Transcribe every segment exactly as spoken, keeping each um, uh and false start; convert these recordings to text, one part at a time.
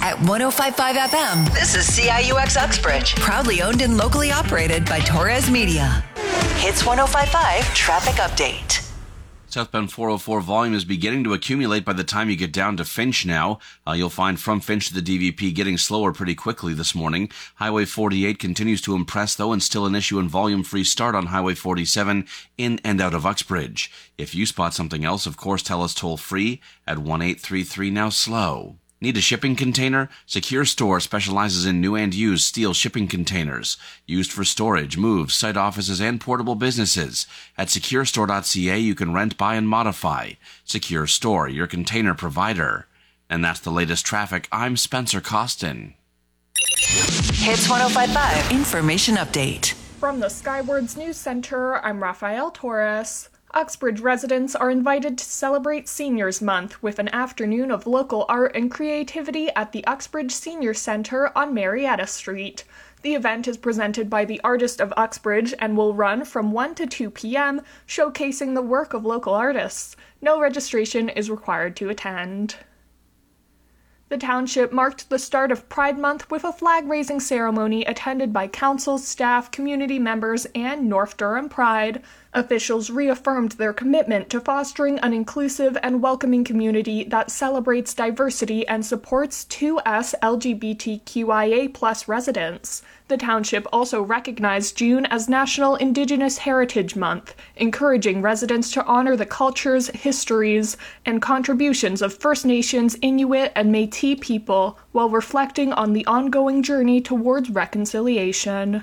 At one oh five point five F M, this is C I U X Uxbridge, proudly owned and locally operated by Torres Media. Hits one oh five point five Traffic Update. Southbound four oh four volume is beginning to accumulate by the time you get down to Finch now. Uh, you'll find from Finch to the D V P getting slower pretty quickly this morning. Highway forty-eight continues to impress, though, and still an issue in volume-free start on Highway forty-seven in and out of Uxbridge. If you spot something else, of course, tell us toll-free at one eight three three now slow. Need a shipping container? Secure Store specializes in new and used steel shipping containers, used for storage, moves, site offices, and portable businesses. At secure store dot c a, you can rent, buy, and modify. Secure Store, your container provider. And that's the latest traffic. I'm Spencer Costin. Hits one oh five point five Information Update. From the Skywards News Center, I'm Rafael Torres. Uxbridge residents are invited to celebrate Seniors Month with an afternoon of local art and creativity at the Uxbridge Senior Center on Marietta Street. The event is presented by the Artist of Uxbridge and will run from one to two p.m., showcasing the work of local artists. No registration is required to attend. The township marked the start of Pride Month with a flag-raising ceremony attended by council, staff, community members, and North Durham Pride. Officials reaffirmed their commitment to fostering an inclusive and welcoming community that celebrates diversity and supports two S L G B T Q I A plus residents. The township also recognized June as National Indigenous Heritage Month, encouraging residents to honor the cultures, histories, and contributions of First Nations, Inuit, and Métis people, while reflecting on the ongoing journey towards reconciliation.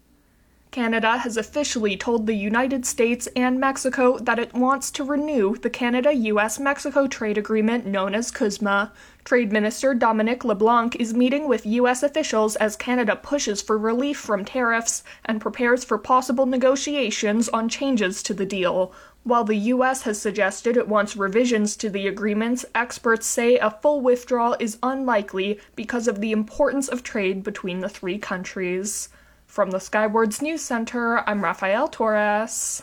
Canada has officially told the United States and Mexico that it wants to renew the Canada-U S Mexico trade agreement known as C U S M A. Trade Minister Dominic LeBlanc is meeting with U S officials as Canada pushes for relief from tariffs and prepares for possible negotiations on changes to the deal. While the U S has suggested it wants revisions to the agreements, experts say a full withdrawal is unlikely because of the importance of trade between the three countries. From the Skywards News Center, I'm Rafael Torres.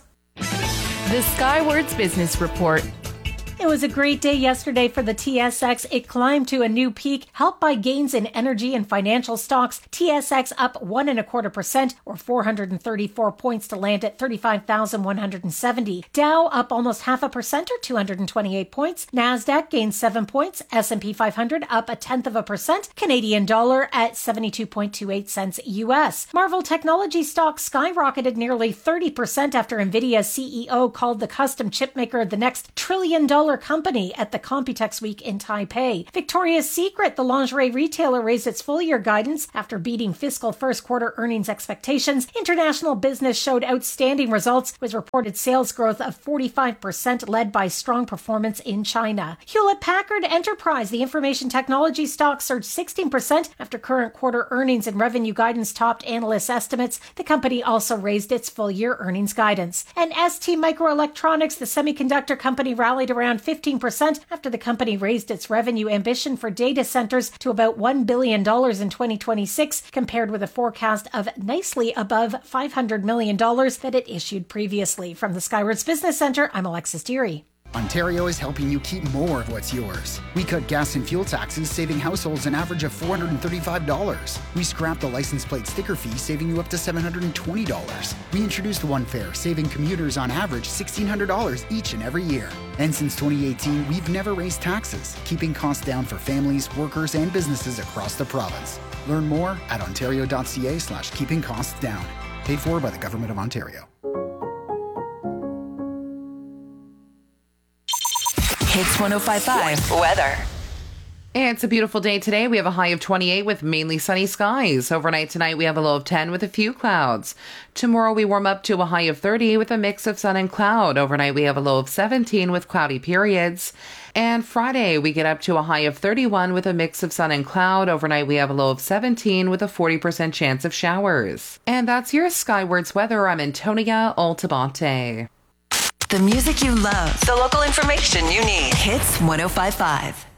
The Skywards Business Report. It was a great day yesterday for the T S X. It climbed to a new peak, helped by gains in energy and financial stocks. T S X up one and a quarter percent, or four hundred thirty-four points to land at thirty-five thousand one hundred seventy. Dow up almost half a percent, or two hundred twenty-eight points. Nasdaq gained seven points. S and P five hundred up a tenth of a percent. Canadian dollar at seventy-two point two eight cents U S. Marvell Technology stock skyrocketed nearly thirty percent after NVIDIA's C E O called the custom chipmaker the next trillion dollar company at the Computex Week in Taipei. Victoria's Secret, the lingerie retailer, raised its full-year guidance after beating fiscal first quarter earnings expectations. International business showed outstanding results with reported sales growth of forty-five percent, led by strong performance in China. Hewlett-Packard Enterprise, the information technology stock, surged sixteen percent after current quarter earnings and revenue guidance topped analysts' estimates. The company also raised its full-year earnings guidance. And S T Microelectronics, the semiconductor company, rallied around fifteen percent after the company raised its revenue ambition for data centers to about one billion dollars in twenty twenty-six, compared with a forecast of nicely above five hundred million dollars that it issued previously. From the Skywards Business Center, I'm Alexis Deary. Ontario is helping you keep more of what's yours. We cut gas and fuel taxes, saving households an average of four hundred thirty-five dollars. We scrapped the license plate sticker fee, saving you up to seven hundred twenty dollars. We introduced One Fare, saving commuters on average sixteen hundred dollars each and every year. And since twenty eighteen, we've never raised taxes, keeping costs down for families, workers, and businesses across the province. Learn more at ontario.ca slash keeping costs down. Paid for by the Government of Ontario. Hits one oh five point five Weather. It's a beautiful day today. We have a high of twenty-eight with mainly sunny skies. Overnight tonight, we have a low of ten with a few clouds. Tomorrow, we warm up to a high of thirty with a mix of sun and cloud. Overnight, we have a low of seventeen with cloudy periods. And Friday, we get up to a high of thirty-one with a mix of sun and cloud. Overnight, we have a low of seventeen with a forty percent chance of showers. And that's your Skywards weather. I'm Antonia Altabante. The music you love. The local information you need. Hits one oh five point five.